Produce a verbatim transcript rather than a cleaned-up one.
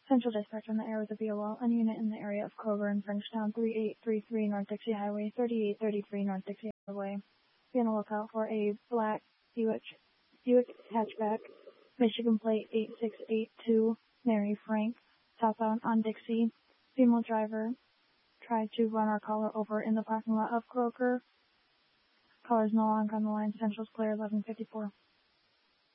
Central Dispatch on the air with a B O L, a unit in the area of Kroger and Frenchtown, thirty-eight thirty-three North Dixie Highway, thirty-eight thirty-three North Dixie Highway. Be on the lookout for a black Buick, Buick hatchback, Michigan plate eight six eight two, Mary Frank, southbound on Dixie. Female driver tried to run our caller over in the parking lot of Kroger. Caller is no longer on the line. Central's clear, eleven fifty-four.